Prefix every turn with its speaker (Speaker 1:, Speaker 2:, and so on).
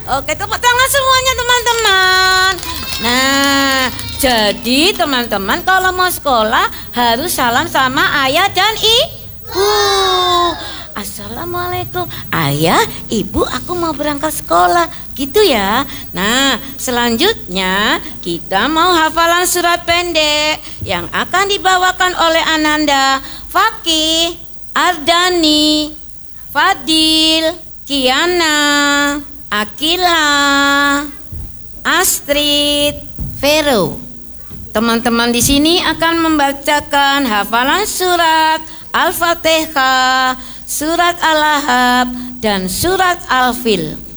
Speaker 1: Oke, tepuk tangan semuanya teman-teman. Nah, jadi teman-teman kalau mau sekolah harus salam sama ayah dan ibu. Assalamualaikum, ayah, ibu, aku mau berangkat sekolah, gitu ya. Nah, selanjutnya kita mau hafalan surat pendek yang akan dibawakan oleh Ananda, Fakih, Ardani, Fadil, Kiana, Akila, Astrid, Vero. Teman-teman di sini akan membacakan hafalan surat Al-Fatihah, surat Al-Ahzab, dan surat Al-Fil.